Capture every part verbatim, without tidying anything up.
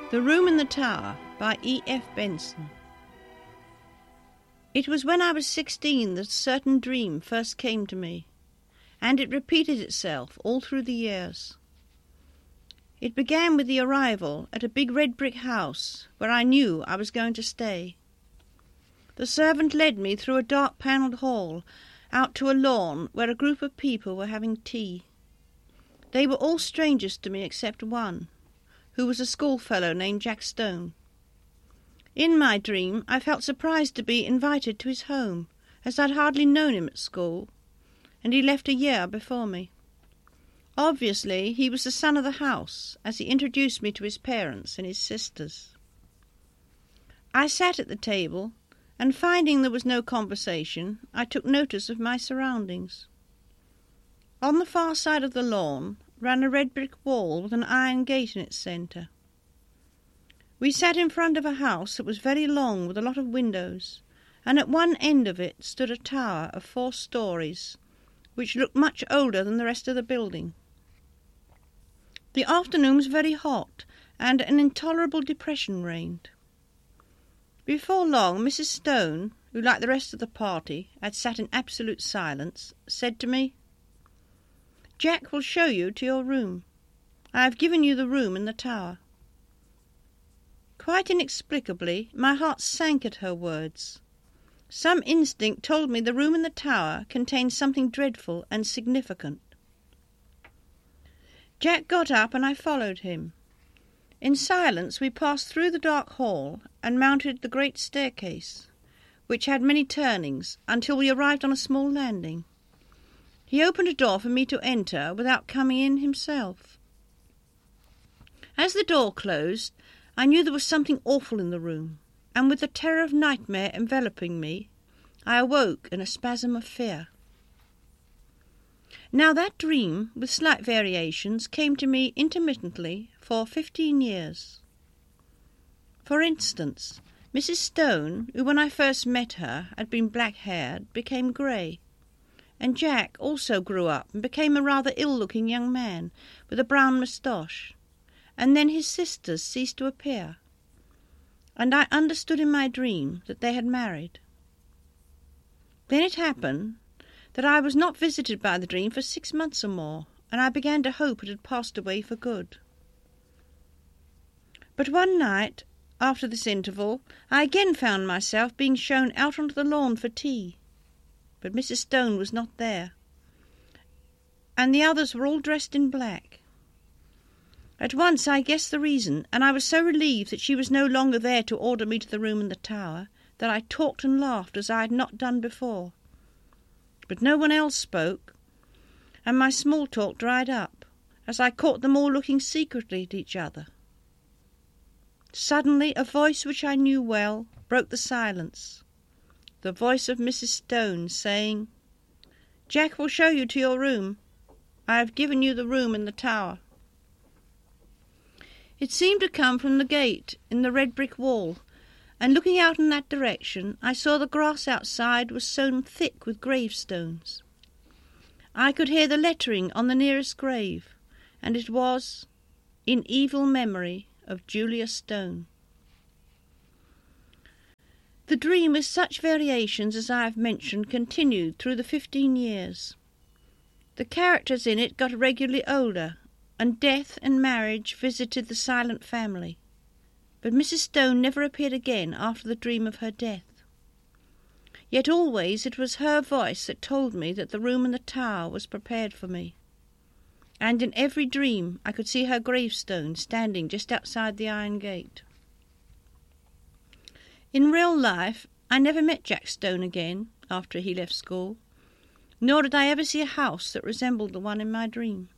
The Room in the Tower by E. F. Benson. It was when I was sixteen that a certain dream first came to me, and it repeated itself all through the years. It began with the arrival at a big red brick house where I knew I was going to stay. The servant led me through a dark panelled hall out to a lawn where a group of people were having tea. They were all strangers to me except one, who was a schoolfellow named Jack Stone. In my dream I felt surprised to be invited to his home, as I'd hardly known him at school, and he left a year before me. Obviously he was the son of the house, as he introduced me to his parents and his sisters. I sat at the table, and finding there was no conversation, I took notice of my surroundings. On the far side of the lawn ran a red brick wall with an iron gate in its centre. We sat in front of a house that was very long with a lot of windows, and at one end of it stood a tower of four stories, which looked much older than the rest of the building. The afternoon was very hot, and an intolerable depression reigned. Before long, Missus Stone, who, like the rest of the party, had sat in absolute silence, said to me, "Jack will show you to your room. I have given you the room in the tower." Quite inexplicably, my heart sank at her words. Some instinct told me the room in the tower contained something dreadful and significant. Jack got up and I followed him. In silence we passed through the dark hall and mounted the great staircase, which had many turnings, until we arrived on a small landing. He opened a door for me to enter without coming in himself. As the door closed, I knew there was something awful in the room, and with the terror of nightmare enveloping me, I awoke in a spasm of fear. Now that dream, with slight variations, came to me intermittently for fifteen years. For instance, Missus Stone, who when I first met her had been black-haired, became grey, and Jack also grew up and became a rather ill-looking young man with a brown moustache, and then his sisters ceased to appear, and I understood in my dream that they had married. Then it happened that I was not visited by the dream for six months or more, and I began to hope it had passed away for good. But one night, after this interval, I again found myself being shown out onto the lawn for tea. But Missus Stone was not there, and the others were all dressed in black. At once I guessed the reason, and I was so relieved that she was no longer there to order me to the room in the tower that I talked and laughed as I had not done before. But no one else spoke, and my small talk dried up, as I caught them all looking secretly at each other. Suddenly a voice which I knew well broke the silence. The voice of Missus Stone, saying, "Jack will show you to your room. I have given you the room in the tower." It seemed to come from the gate in the red brick wall, and looking out in that direction, I saw the grass outside was sown thick with gravestones. I could hear the lettering on the nearest grave, and it was, "In evil memory of Julia Stone." The dream, with such variations as I have mentioned, continued through the fifteen years. The characters in it got regularly older, and death and marriage visited the silent family. But Missus Stone never appeared again after the dream of her death. Yet always it was her voice that told me that the room in the tower was prepared for me, and in every dream I could see her gravestone standing just outside the iron gate. In real life, I never met Jack Stone again after he left school, nor did I ever see a house that resembled the one in my dream.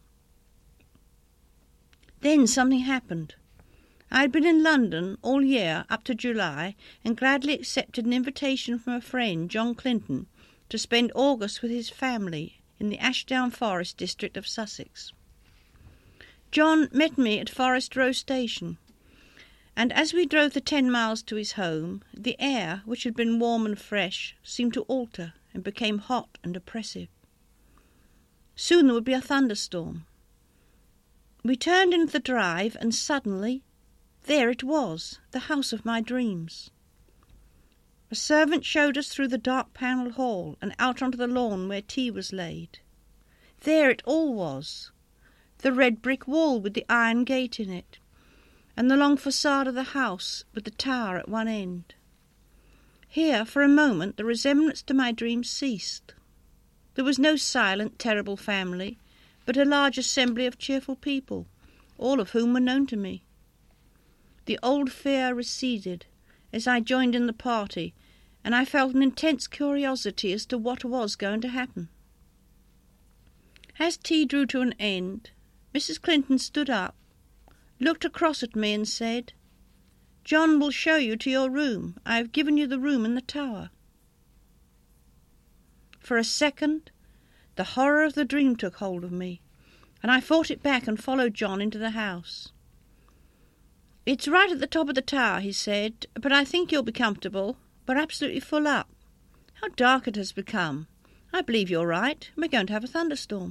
Then something happened. I had been in London all year up to July, and gladly accepted an invitation from a friend, John Clinton, to spend August with his family in the Ashdown Forest district of Sussex. John met me at Forest Row Station, and as we drove the ten miles to his home, the air, which had been warm and fresh, seemed to alter and became hot and oppressive. Soon there would be a thunderstorm. We turned into the drive, and suddenly There it was, the house of my dreams. A servant showed us through the dark panelled hall and out onto the lawn where tea was laid. There it all was, the red brick wall with the iron gate in it, and the long facade of the house with the tower at one end. Here, for a moment, the resemblance to my dreams ceased. There was no silent, terrible family, but a large assembly of cheerful people, all of whom were known to me. The old fear receded as I joined in the party, and I felt an intense curiosity as to what was going to happen. As tea drew to an end, Missus Clinton stood up, looked across at me and said, "John will show you to your room. I have given you the room in the tower." For a second, the horror of the dream took hold of me, and I fought it back and followed John into the house. "It's right at the top of the tower," he said, "but I think you'll be comfortable. We're absolutely full up. How dark it has become. I believe you're right. We're going to have a thunderstorm."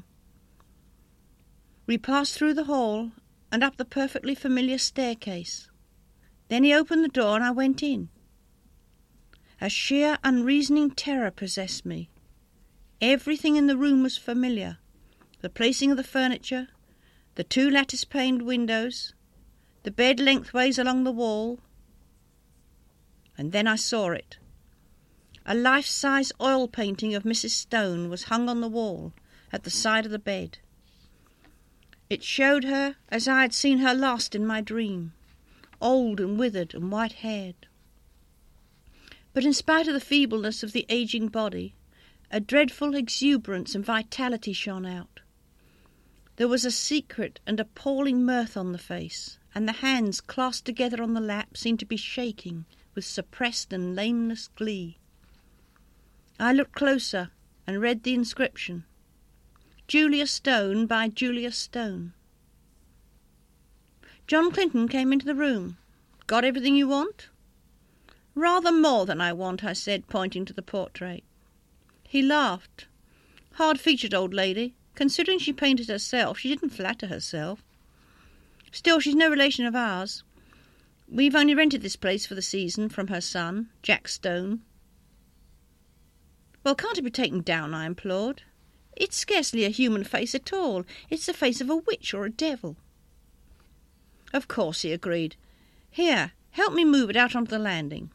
We passed through the hall and up the perfectly familiar staircase. Then he opened the door and I went in. A sheer unreasoning terror possessed me. Everything in the room was familiar. The placing of the furniture, the two lattice-paned windows, the bed lengthways along the wall. And then I saw it. A life-size oil painting of Missus Stone was hung on the wall at the side of the bed. It showed her as I had seen her last in my dream, old and withered and white-haired. But in spite of the feebleness of the ageing body, a dreadful exuberance and vitality shone out. There was a secret and appalling mirth on the face, and the hands clasped together on the lap seemed to be shaking with suppressed and nameless glee. I looked closer and read the inscription, "Julia Stone by Julia Stone." John Clinton came into the room. "Got everything you want?" "Rather more than I want," I said, pointing to the portrait. He laughed. "Hard-featured old lady. Considering she painted herself, she didn't flatter herself. Still, she's no relation of ours. We've only rented this place for the season from her son, Jack Stone." "Well, can't it be taken down?" I implored. "It's scarcely a human face at all. It's the face of a witch or a devil." "Of course," he agreed. "Here, help me move it out onto the landing."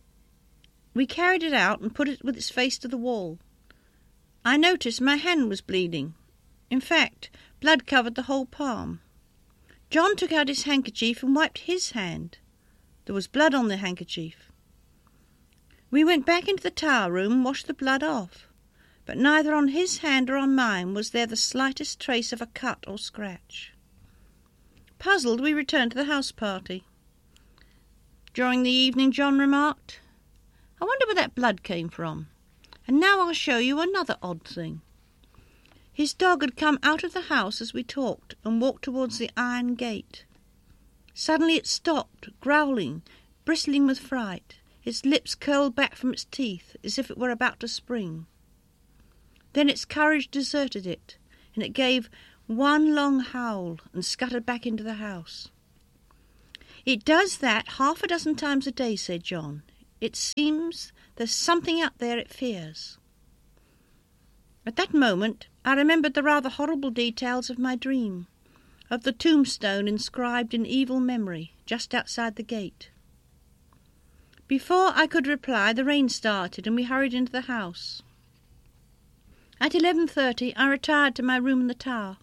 We carried it out and put it with its face to the wall. I noticed my hand was bleeding. In fact, blood covered the whole palm. John took out his handkerchief and wiped his hand. There was blood on the handkerchief. We went back into the tower room and washed the blood off, but neither on his hand or on mine was there the slightest trace of a cut or scratch. Puzzled, we returned to the house party. During the evening, John remarked, "I wonder where that blood came from. And now I'll show you another odd thing." His dog had come out of the house as we talked and walked towards the iron gate. Suddenly it stopped, growling, bristling with fright, its lips curled back from its teeth as if it were about to spring. Then its courage deserted it, and it gave one long howl and scuttered back into the house. "It does that half a dozen times a day," said John. "It seems there's something out there it fears." At that moment I remembered the rather horrible details of my dream, of the tombstone inscribed in evil memory just outside the gate. Before I could reply, the rain started and we hurried into the house. At eleven thirty I retired to my room in the tower.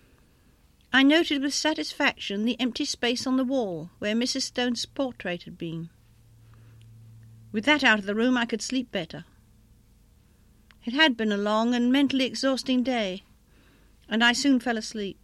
I noted with satisfaction the empty space on the wall where Missus Stone's portrait had been. With that out of the room I could sleep better. It had been a long and mentally exhausting day, and I soon fell asleep.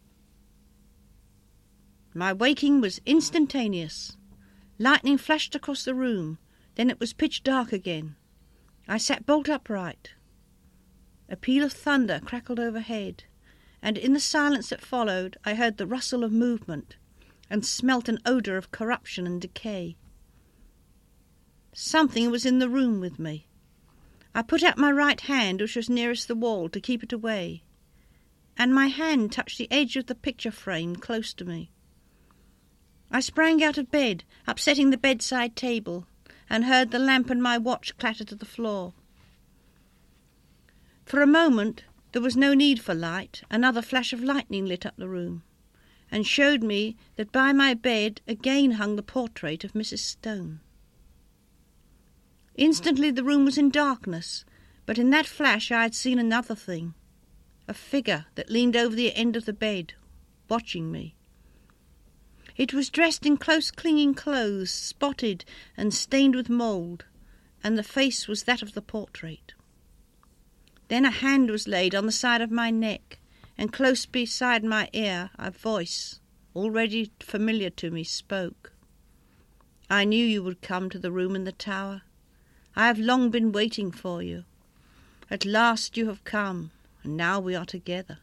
My waking was instantaneous. Lightning flashed across the room, then it was pitch dark again. I sat bolt upright. A peal of thunder crackled overhead, and in the silence that followed I heard the rustle of movement, and smelt an odour of corruption and decay. Something was in the room with me. I put out my right hand, which was nearest the wall, to keep it away, and my hand touched the edge of the picture frame close to me. I sprang out of bed, upsetting the bedside table, and heard the lamp and my watch clatter to the floor. For a moment there was no need for light. Another flash of lightning lit up the room, and showed me that by my bed again hung the portrait of Missus Stone. Instantly the room was in darkness, but in that flash I had seen another thing, a figure that leaned over the end of the bed, watching me. It was dressed in close clinging clothes, spotted and stained with mould, and the face was that of the portrait. Then a hand was laid on the side of my neck, and close beside my ear a voice, already familiar to me, spoke. "I knew you would come to the room in the tower. I have long been waiting for you. At last you have come, and now we are together."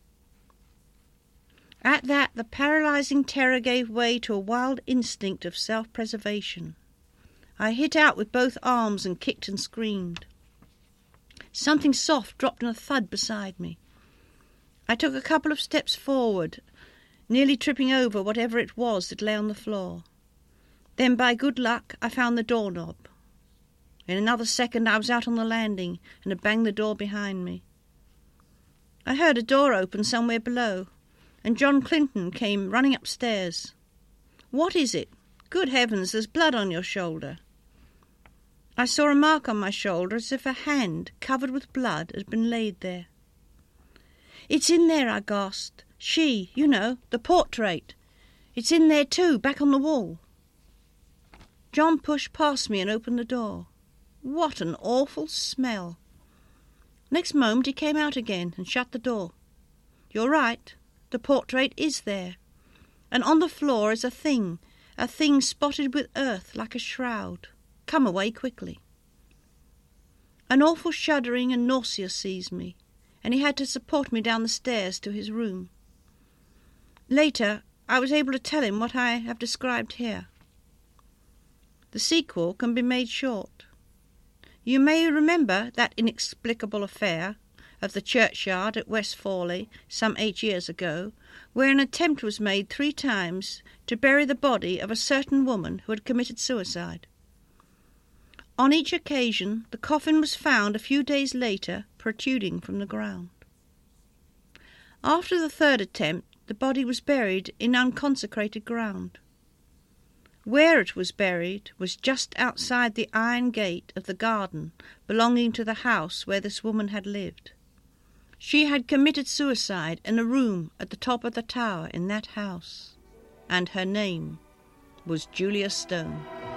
At that the paralysing terror gave way to a wild instinct of self-preservation. I hit out with both arms and kicked and screamed. Something soft dropped in a thud beside me. I took a couple of steps forward, nearly tripping over whatever it was that lay on the floor. Then, by good luck, I found the doorknob. In another second I was out on the landing and had banged the door behind me. I heard a door open somewhere below, and John Clinton came running upstairs. "What is it? Good heavens, there's blood on your shoulder." I saw a mark on my shoulder as if a hand covered with blood had been laid there. "It's in there," I gasped. "She, you know, the portrait. It's in there too, back on the wall." John pushed past me and opened the door. What an awful smell! Next moment he came out again and shut the door. "You're right, the portrait is there, and on the floor is a thing, a thing spotted with earth like a shroud. Come away quickly." An awful shuddering and nausea seized me, and he had to support me down the stairs to his room. Later, I was able to tell him what I have described here. The sequel can be made short. You may remember that inexplicable affair of the churchyard at West Fawley some eight years ago, where an attempt was made three times to bury the body of a certain woman who had committed suicide. On each occasion, the coffin was found a few days later protruding from the ground. After the third attempt, the body was buried in unconsecrated ground. Where it was buried was just outside the iron gate of the garden belonging to the house where this woman had lived. She had committed suicide in a room at the top of the tower in that house, and her name was Julia Stone.